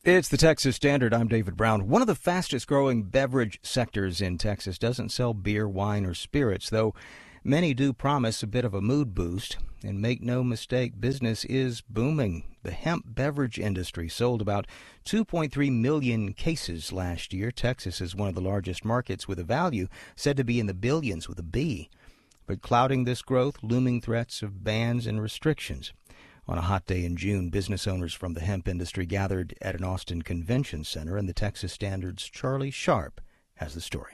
It's the Texas Standard. I'm David Brown. One of the fastest growing beverage sectors in Texas doesn't sell beer, wine, or spirits, though many do promise a bit of a mood boost. And make no mistake, business is booming. The hemp beverage industry sold about 2.3 million cases last year. Texas is one of the largest markets with a value said to be in the billions with a B. But clouding this growth, looming threats of bans and restrictions. On a hot day in June, business owners from the hemp industry gathered at an Austin convention center, and the Texas Standard's Charlie Sharp has the story.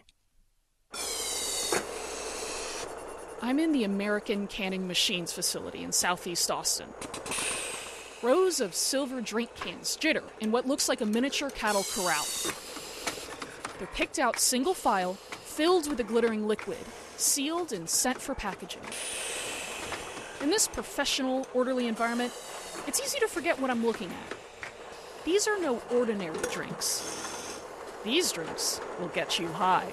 I'm in the American Canning Machines facility in southeast Austin. Rows of silver drink cans jitter in what looks like a miniature cattle corral. They're picked out single file, filled with a glittering liquid, sealed and sent for packaging. In this professional, orderly environment, it's easy to forget what I'm looking at. These are no ordinary drinks. These drinks will get you high.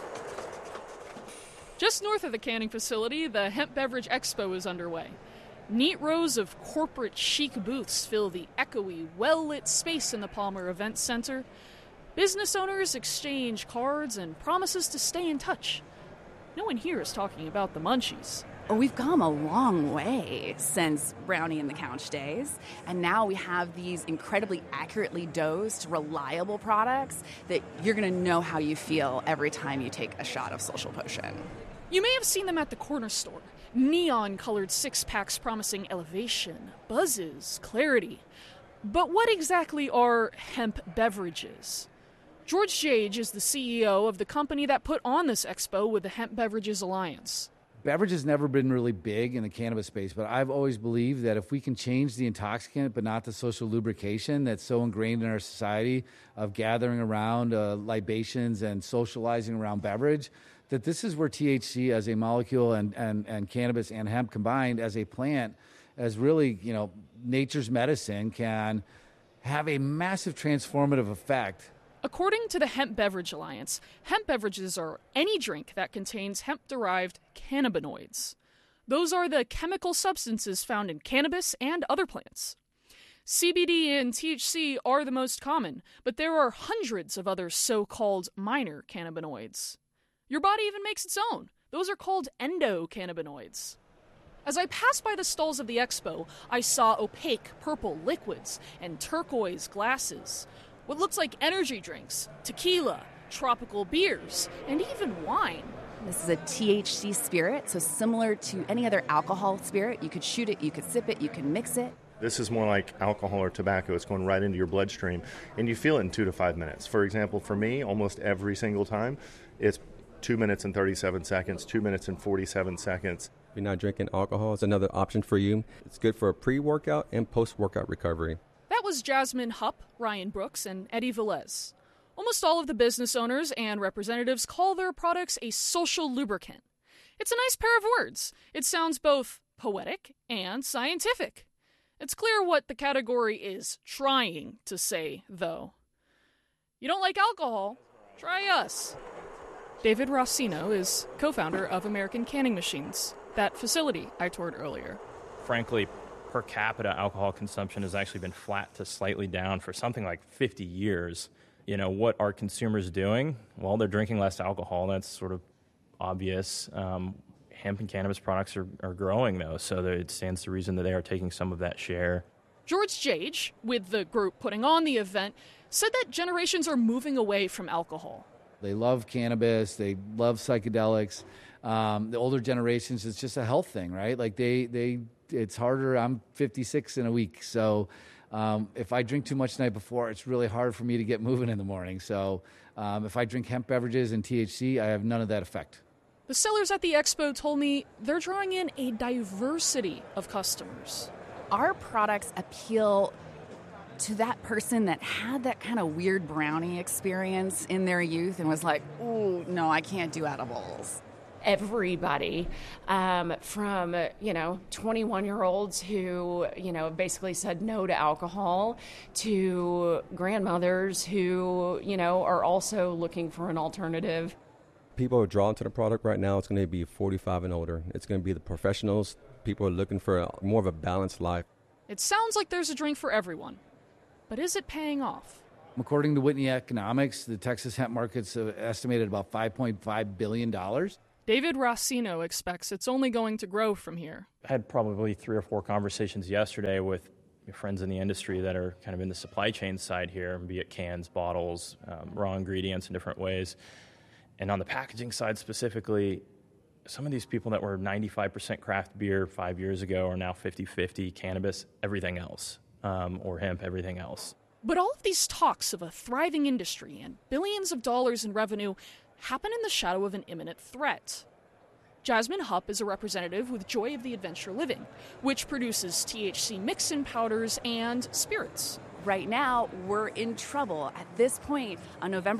Just north of the canning facility, the Hemp Beverage Expo is underway. Neat rows of corporate chic booths fill the echoey, well-lit space in the Palmer Event Center. Business owners exchange cards and promises to stay in touch. No one here is talking about the munchies. We've come a long way since Brownie and the Couch days, and now we have these incredibly accurately dosed, reliable products that you're going to know how you feel every time you take a shot of Social Potion. You may have seen them at the corner store. Neon-colored six-packs promising elevation, buzzes, clarity. But what exactly are hemp beverages? George Jage is the CEO of the company that put on this expo with the Hemp Beverages Alliance. Beverage has never been really big in the cannabis space, but I've always believed that if we can change the intoxicant but not the social lubrication that's so ingrained in our society of gathering around libations and socializing around beverage, that this is where THC as a molecule and cannabis and hemp combined as a plant, as really, nature's medicine, can have a massive transformative effect. According to the Hemp Beverage Alliance, hemp beverages are any drink that contains hemp-derived cannabinoids. Those are the chemical substances found in cannabis and other plants. CBD and THC are the most common, but there are hundreds of other so-called minor cannabinoids. Your body even makes its own. Those are called endocannabinoids. As I passed by the stalls of the expo, I saw opaque purple liquids and turquoise glasses. What looks like energy drinks, tequila, tropical beers, and even wine. This is a THC spirit, so similar to any other alcohol spirit. You could shoot it, you could sip it, you can mix it. This is more like alcohol or tobacco. It's going right into your bloodstream, and you feel it in 2 to 5 minutes. For example, for me, almost every single time, it's 2 minutes and 37 seconds, 2 minutes and 47 seconds. If you're not drinking alcohol, it's another option for you. It's good for pre-workout and post-workout recovery. That was Jasmine Hupp, Ryan Brooks, and Eddie Velez. Almost all of the business owners and representatives call their products a social lubricant. It's a nice pair of words. It sounds both poetic and scientific. It's clear what the category is trying to say, though. You don't like alcohol? Try us. David Rossino is co-founder of American Canning Machines, that facility I toured earlier. Frankly, per capita alcohol consumption has actually been flat to slightly down for something like 50 years. What are consumers doing? Well, they're drinking less alcohol. That's sort of obvious. Hemp and cannabis products are growing, though, so it stands to reason that they are taking some of that share. George Jage, with the group putting on the event, said that generations are moving away from alcohol. They love cannabis. They love psychedelics. The older generations, it's just a health thing, right? Like it's harder. I'm 56 in a week, so if I drink too much the night before, it's really hard for me to get moving in the morning. So if I drink hemp beverages and THC, I have none of that effect. The sellers at the expo told me they're drawing in a diversity of customers. Our products appeal to that person that had that kind of weird brownie experience in their youth and was like, "Ooh, no, I can't do edibles." Everybody from 21-year-olds who basically said no to alcohol to grandmothers who are also looking for an alternative. People are drawn to the product right now. It's going to be 45 and older. It's going to be the professionals. People are looking for more of a balanced life. It sounds like there's a drink for everyone, but is it paying off? According to Whitney Economics, the Texas hemp market's estimated about $5.5 billion. David Rossino expects it's only going to grow from here. I had probably 3 or 4 conversations yesterday with friends in the industry that are kind of in the supply chain side here, be it cans, bottles, raw ingredients in different ways. And on the packaging side specifically, some of these people that were 95% craft beer 5 years ago are now 50-50 cannabis, everything else, or hemp, everything else. But all of these talks of a thriving industry and billions of dollars in revenue happen in the shadow of an imminent threat. Jasmine Hupp is a representative with Joy of the Adventure Living, which produces THC mix-in powders and spirits. Right now, we're in trouble. At this point, on November